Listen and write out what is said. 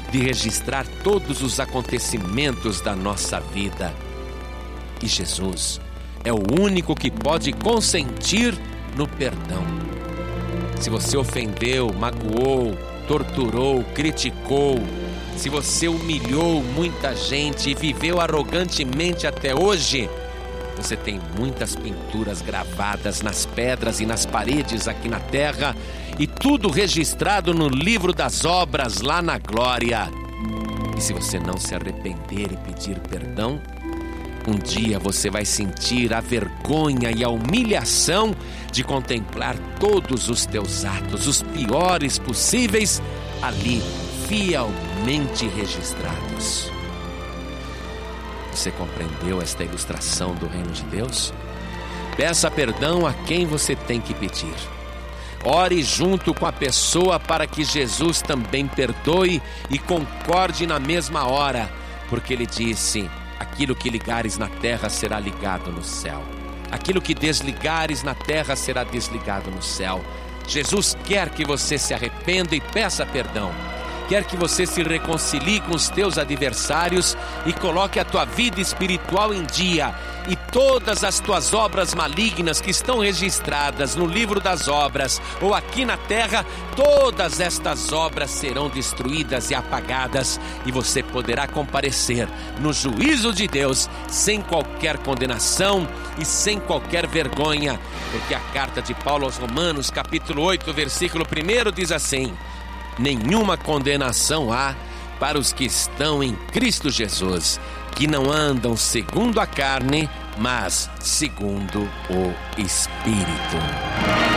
de registrar todos os acontecimentos da nossa vida. E Jesus é o único que pode consentir no perdão. Se você ofendeu, magoou, torturou, criticou, se você humilhou muita gente e viveu arrogantemente até hoje, você tem muitas pinturas gravadas nas pedras e nas paredes aqui na terra, e tudo registrado no livro das obras lá na glória. E se você não se arrepender e pedir perdão, um dia você vai sentir a vergonha e a humilhação de contemplar todos os teus atos, os piores possíveis, ali fielmente registrados. Você compreendeu esta ilustração do reino de Deus? Peça perdão a quem você tem que pedir. Ore junto com a pessoa para que Jesus também perdoe e concorde na mesma hora, porque ele disse: aquilo que ligares na terra será ligado no céu, aquilo que desligares na terra será desligado no céu. Jesus quer que você se arrependa e peça perdão. Quer que você se reconcilie com os teus adversários e coloque a tua vida espiritual em dia. E todas as tuas obras malignas que estão registradas no livro das obras ou aqui na terra, todas estas obras serão destruídas e apagadas, e você poderá comparecer no juízo de Deus sem qualquer condenação e sem qualquer vergonha, porque a carta de Paulo aos Romanos, capítulo 8, versículo 1 diz assim: nenhuma condenação há para os que estão em Cristo Jesus, que não andam segundo a carne, mas segundo o Espírito.